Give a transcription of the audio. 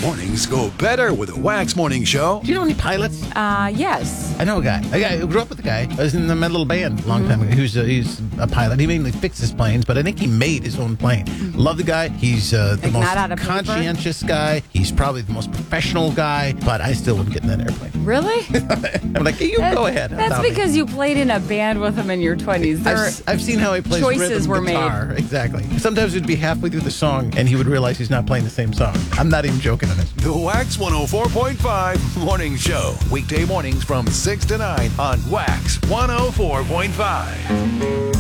Mornings go better with a Wax Morning Show. Do you know any pilots? Yes. I know a guy. I grew up with a guy. I was in my little band a long time ago. He's a pilot. He mainly fixes planes, but I think he made his own plane. Love the guy. He's the not out of most paper? conscientious guy. He's probably the most professional guy, but I still wouldn't get in that airplane. Really? I'm like, hey, you go ahead. That's Without me. because you played in a band with him in your 20s. I've seen how he plays choices rhythm were guitar. Exactly. Sometimes it'd be halfway through the song, and he would realize he's not playing the same song. I'm not even joking on this. The Wax 104.5 Morning Show. Weekday mornings from 6 to 9 on Wax 104.5.